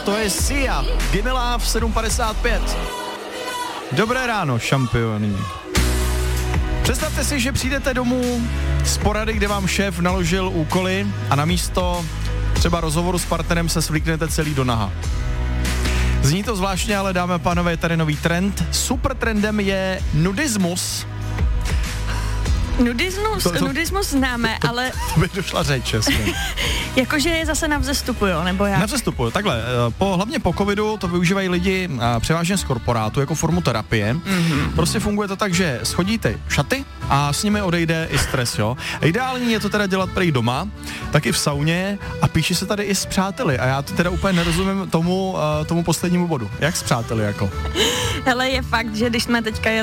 to je Sia, Gimme Love 7:55. Dobré ráno, šampioni. Představte si, že přijdete domů z porady, kde vám šéf naložil úkoly a na místo třeba rozhovoru s partnerem se svlíknete celý do naha. Zní to zvláštně, ale dáme a pánové, je tady nový trend. Super trendem je nudismus. Nudismus známe, ale... To by došla řeč, jasně. Jakože je zase na vzestupu, jo, nebo jak? Na vzestupu, takhle, hlavně po covidu to využívají lidi převážně z korporátu jako formu terapie. Prostě funguje to tak, že schodíte šaty a s nimi odejde i stres, jo. Ideální je to teda dělat prý doma, taky v sauně a píše se tady i s přáteli a já to teda úplně nerozumím tomu poslednímu bodu. Jak s přáteli, jako? Hele, je fakt, že když jsme teďka